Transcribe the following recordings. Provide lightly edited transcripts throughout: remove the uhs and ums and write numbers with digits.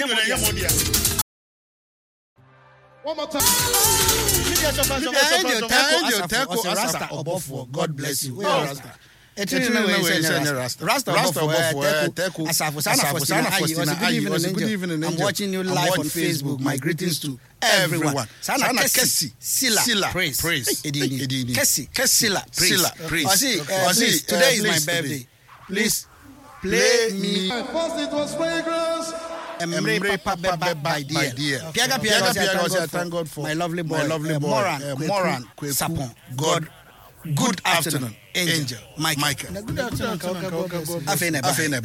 One more time. Rasta Obofo, God bless you. Rasta. Rasta good evening. I'm watching you live on Facebook. My greetings to everyone. Sana Kessi Sila praise. Kessi Sila praise. Today is my birthday. Please play me. First it was fragrance. Emre Papa by dear. Piaga, thank God for my lovely boy, Moran Sapon. God, good afternoon, Angel, Michael. Good afternoon, Afene.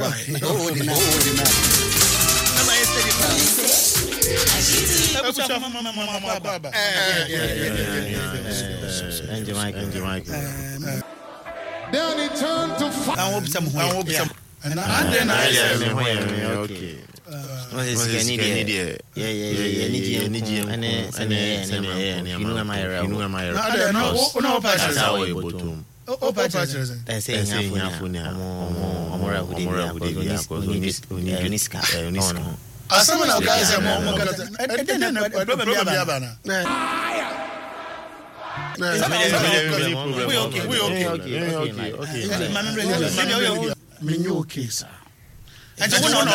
Angel Michael. Then he turned to fire. I hope some. And then I Okay. Bible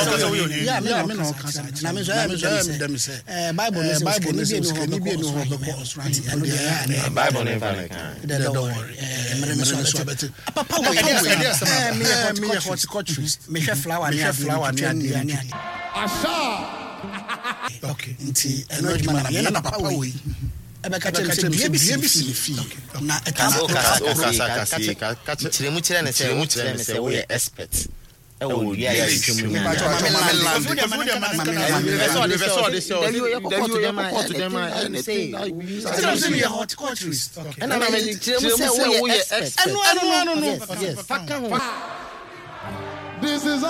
this is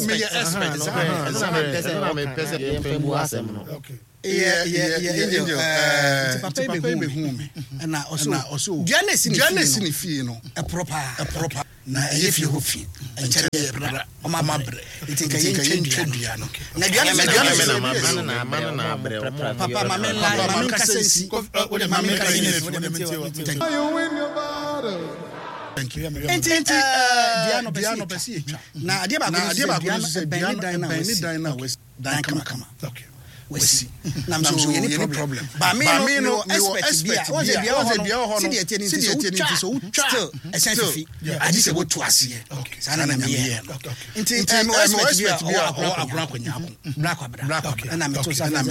and also Janice in fee, no, a proper. Na if you hofi enche brother o mama bre it can change no na papa mama kasensi o de mama kasensi you win your battle. Thank you. Diano pesi na ade ba ko Diano was dan kama okay we see na so any problem but me no expect was a bia see the attending so still essentially I just go to ase okay sana na me nti me expect bia black na me to sana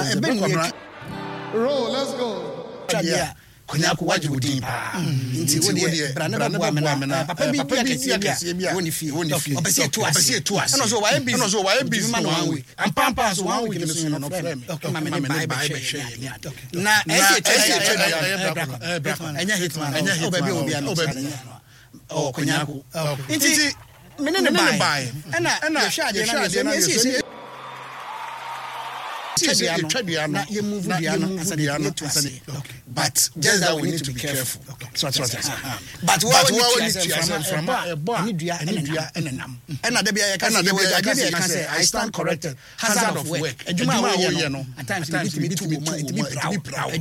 Roll, let's go. Konyaku wajudi pa nti wodi brana bo amena papa bi akese bia woni fi opese to ase no so why busy man one way ampampa so one week no frame ma me buy share na enya hitman obi ano o konyaku nti me ne buy na hwa na na you move but just that we need to be careful. So but what we need to from and I stand corrected. Hazard of work. At times it be too proud.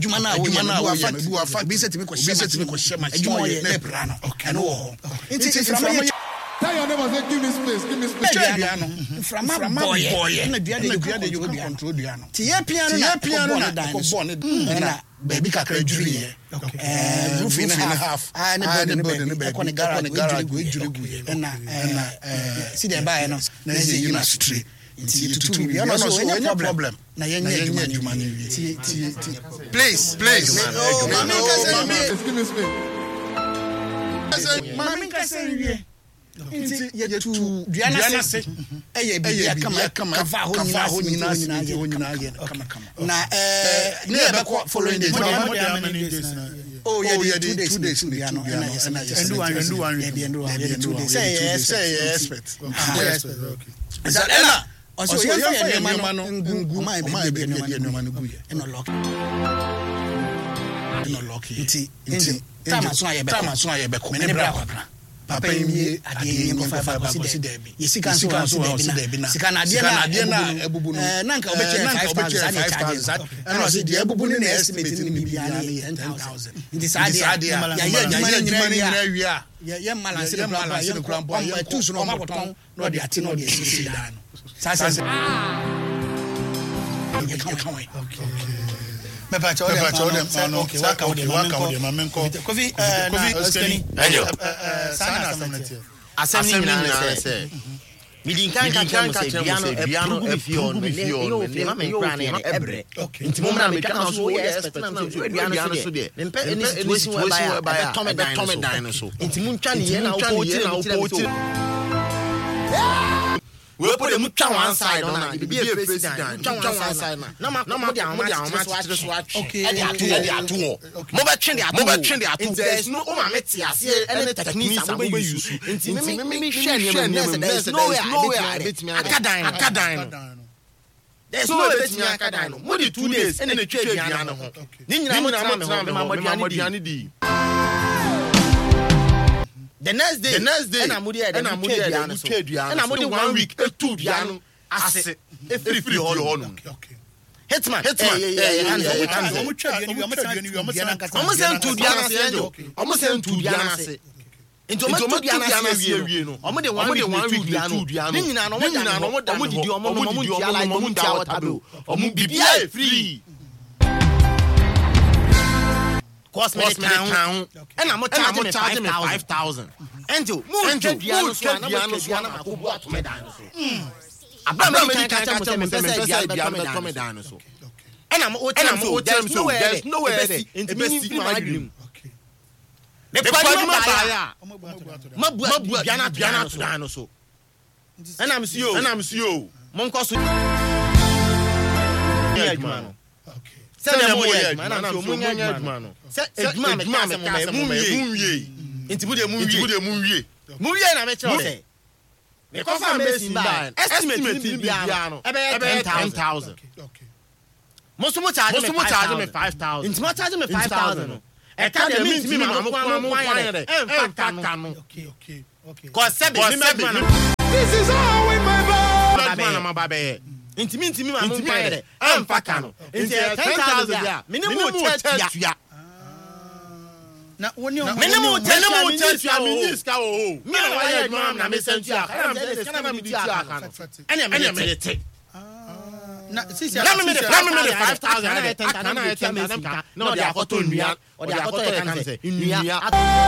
Tell your neighbor, say, give me space. From boy. And the you control piano. Tia piano na baby kakra juri roof in half anybody garage na see the buy no na say na street into you know so any problem na yenye adwuma ni please give me space mama nkasenwie inti ye tu duana se bia kama ho nyina kama na ne be ko following days oh yeah 2 days duana and one 2 days say expert okay that also you no ngu my be no guye no lock inti tama so aye be ko me ne bra kwabra papa yemi ade nko fa consider be yesika so consider be na sika na ade na ebubu no na nka obeche 5,000 and was the ebubu ni estimate ni bibia na 10,000 ndi sa ade ya nyina wi a ye malance no krampo ya tu so no makoton no de ate no de sisi da no sa okay me pa cho dem okay waka o de mamenko kofi skeni enyo sana asemi na say midinkan ka biano e fi on me ne ma me kra na ebre nti mo na me twa so we expect na so biano so de me pe any situation whereby I tome dine so nti mo ntwa ne ye na wo poti we put them one side on the be a president one side na ma dey so okay e dey atu mo be twin dey atu there is no o ma meti ase any techniques am we use nti me share them there's nowhere bet me akadan there's no bet me akadan mo di 2 days any twa aduan no ho ni nyina mo aduan di The next day and I'm and I'm 1 week 2 piano ase free all okay Hitman almost send 2 piano ase almost send 2 piano ase into 2 piano ase wie no omo de 1 week 2 piano ni nyina no mo didi omo ntia water omo bibia free cost me town and I'm charging me 5,000 Angel piano so na akobu atome dan so abam me kan tell me say piano atome dan so and I'm so there's nowhere there into me my dream okay the party ma bu piano dan so and I'm see you monko so okay say mo ye man am so mo nya aduma no say aduma me ka say mo wie inti bu de mu wie na me tell say me ko fa me sin ba estimate ni bia no e be 10,000 okay mo charge me 5,000 inti mo charge me 5,000 no e ka de me ma mo kwan re e fa no okay cause say me this is all with my boy Intimi ma mo mpare am faka no nti 10,000 bia minimum 10 na woni minimum 10 tua mini ska o mi na wa ya adwuma na me sentua kana me tia aka no ene me te na sisi na me 5,000 na 10,000 no dia akoto nua o dia akoto e kan se nua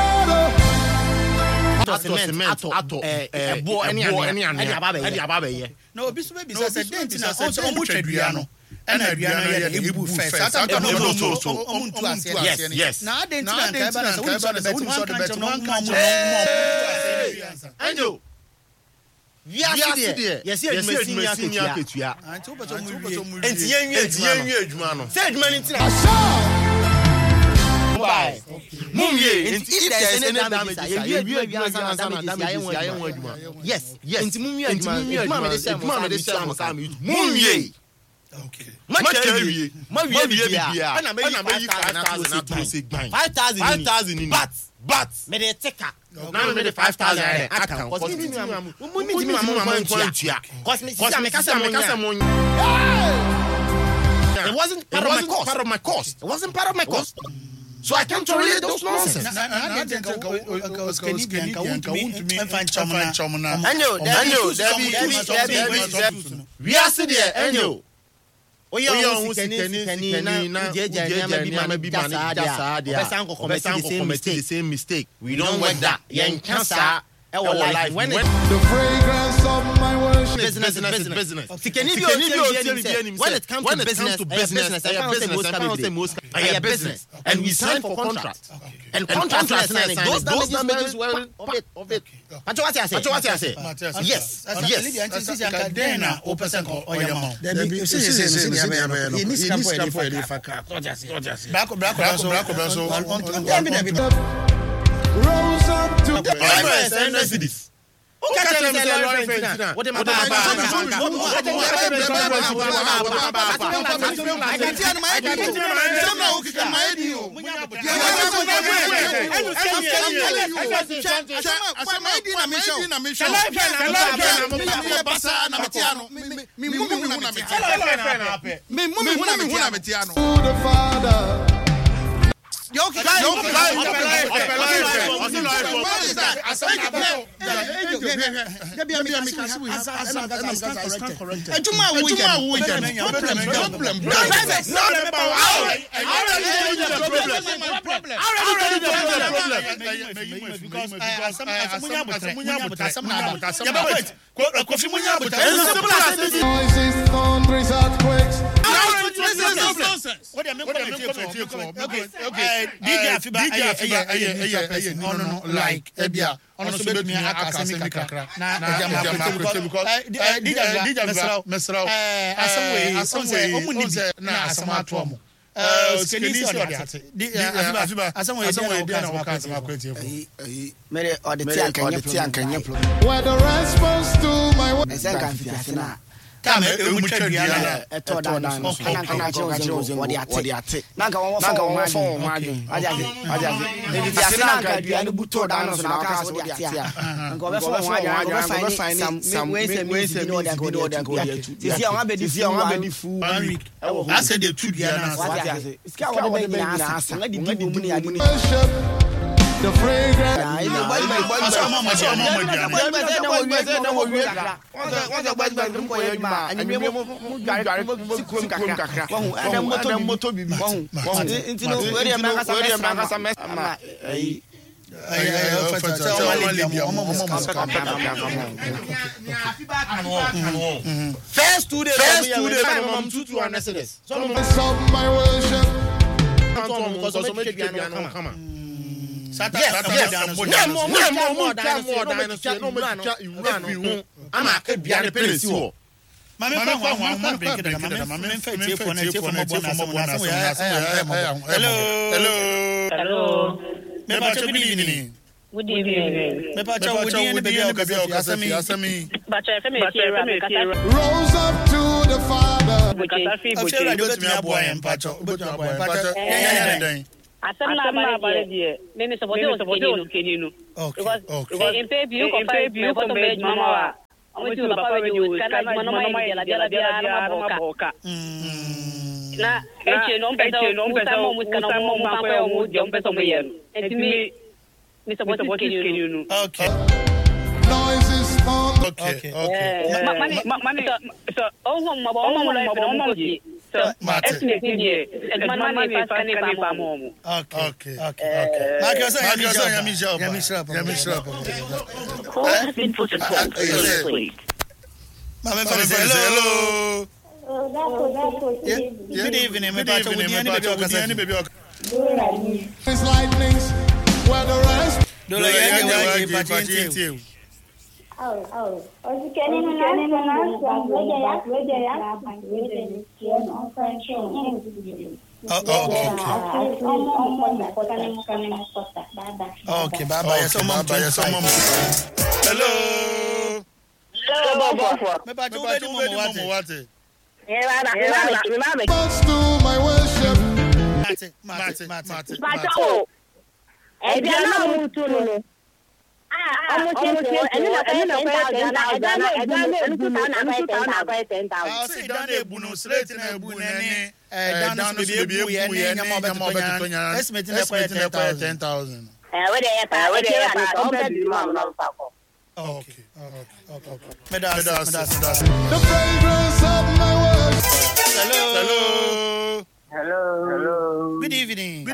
ato ebo eni aba be ye na obi so be say dent na so omo twadua no ena adua no ye ebu first ata no omo ntu ase yes na dent na kai ba na so woni so de bet no nka mo anjo viasi de yes adwuma ketua anti oboto mu enti yenwie adwuma no say adwuma ni ntina Mumye, if there's any damage, yes. Mumye. Okay. And 5,000 but me dey take now me dey 5,000 account cause me it wasn't part of my cost. It wasn't part of my cost. So I can't tolerate those nonsense. We are sitting there, Enyo. We are the same mistake. We don't want that. Our life when the fragrance of my worship business. When it comes to business, I business, and we sign for contract. And contract those damages were of it. What I say? Yes. Rose up to the The fragrance. First 2 days, I'm tutu unnecessary. Some my worship. Hello. Good evening. Good evening. Rose up to the Father. Okay. Noises on. Okay. Good evening. It's lightnings. Where the rest. Okay, bye-bye. Hello. Let's do my worship. Okay. The fragrance of my words. Hello. Good evening.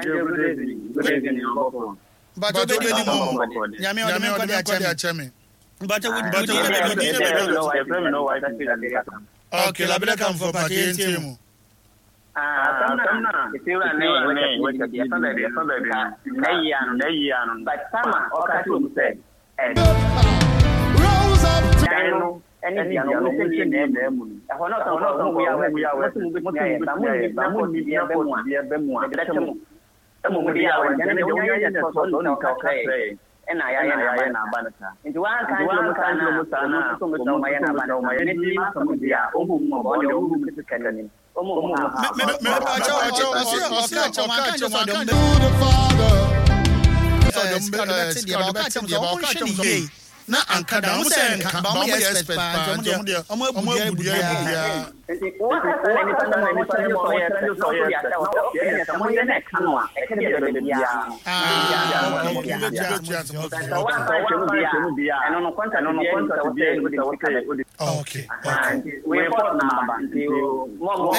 But okay, la bela come for party ntemu. Rose up to ena ya na banata nti wan kan lo sana so mo ya na banata ne ti ma so mo dia o mu mo bo de o mu kitu kanani o mu me ba cha na anka da mo se nka ba mo expert pa o mo abudia wa ka ni pa mo ya so ya ta mo ya na kanwa e ke de dia no conta okay we report number mo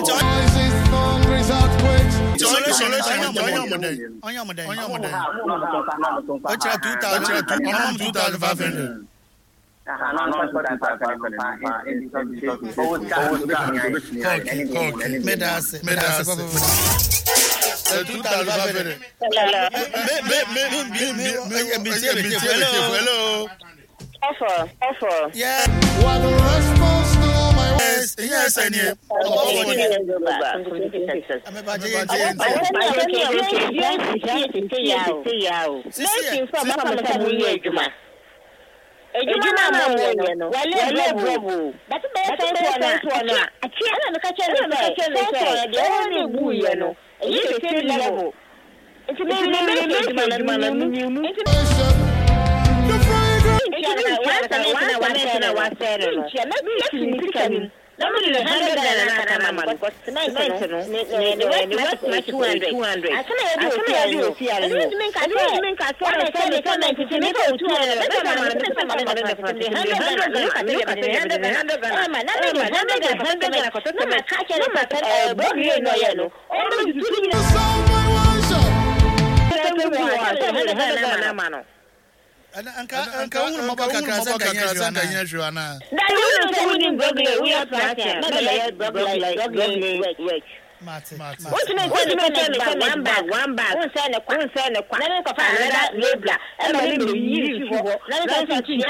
Offer. Yeah. What the response to my words? Yes, I need. Anka unu mabaka krasa kanya juana. That you know we are practicing. Wait. Mate. What you mean one bag. One send a quan. Then go find another label. And I live you for. Then go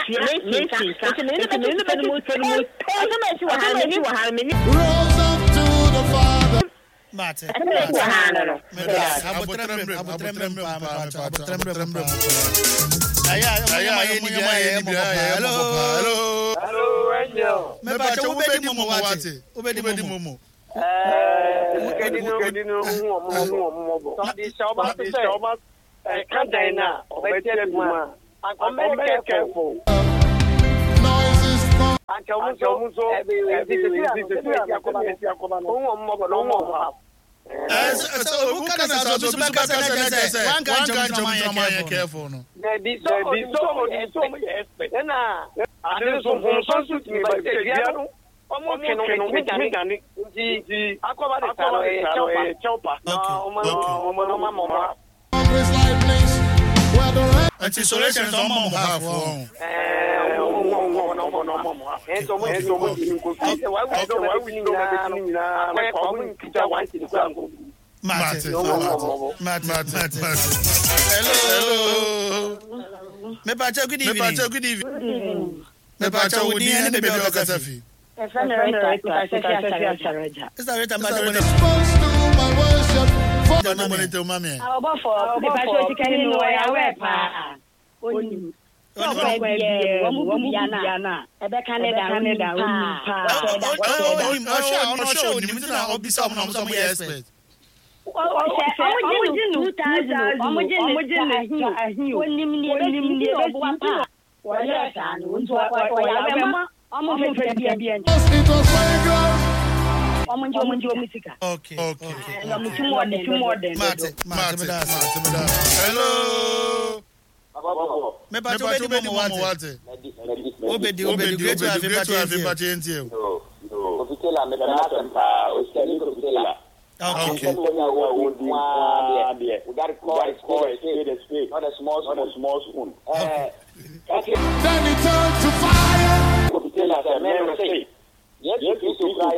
Rose up to the Father. Mate. Hello, Angel. Me ba cha ubedi momo wate. Ubedi momo. Ukadino mo. Di shoma kandaina. Obeti kuma. I'm careful. Noises from So who can say one can careful no. And isolation is almost half wrong. Hello. Me pacha good evening. Me pacha udi and the baby okasafi. response to my worship. Don't know to mommy. Okay. Hello. Me ba to be mo wate. Obedi great to have you. Official me na pa o seli official. Okay. Not a small spoon. Then it turns to fire. Yes, you try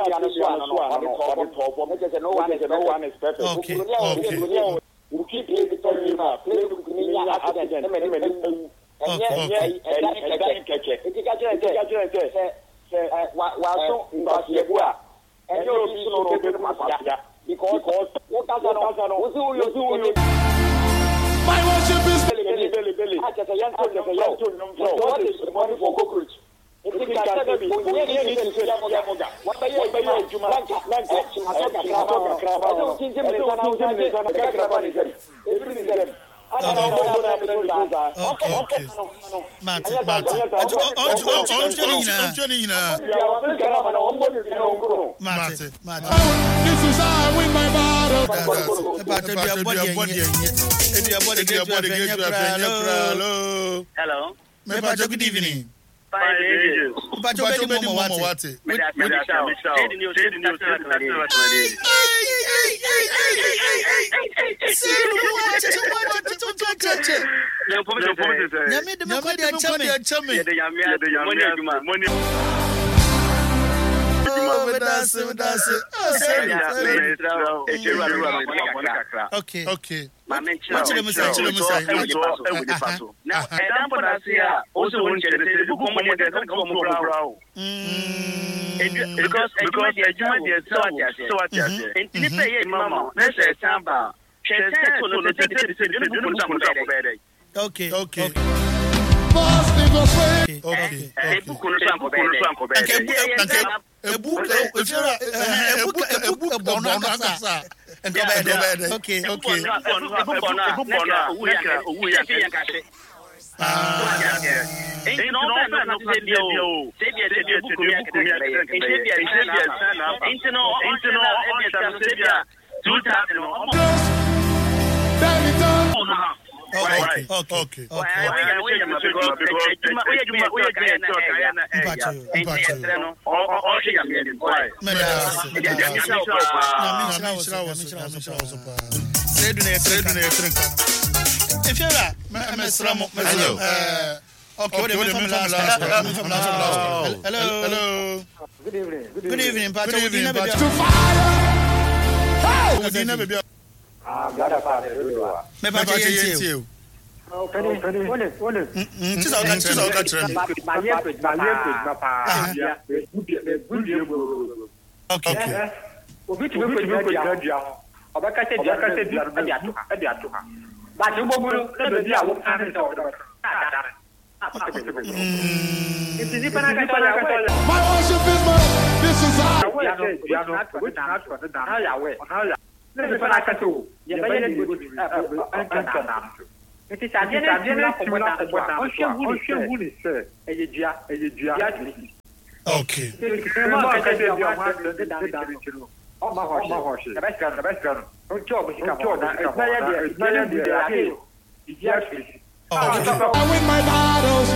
no one is perfect. Okay. You keep playing now. Play with me accident. My worship is just a young to what is the money for cockroach? If you can tell me, what do you need to say? What are you doing? You must This is how I win my battle. Hello. Good evening. Okay. Hello. Good evening, Patrick. My worship is my. This is how. I win my battles.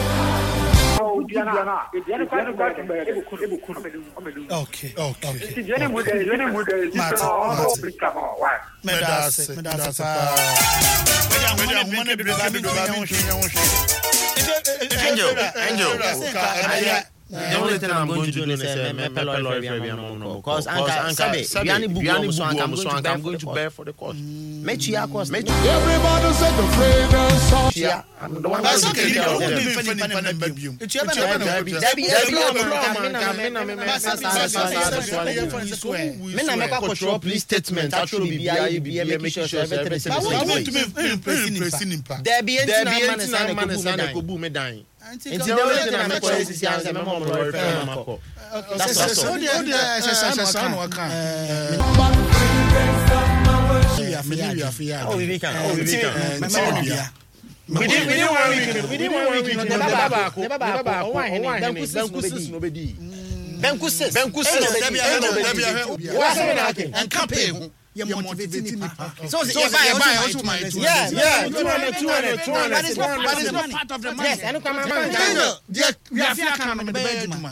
The only thing I'm going to do is because I'm going to bear for the cause. Everybody said the fragrance song. I'm the one that's okay. Police statement actually be make sure everything is you're motivating me. So yeah. But it's not part of the money. Yes, I know. We are here coming to the bedroom.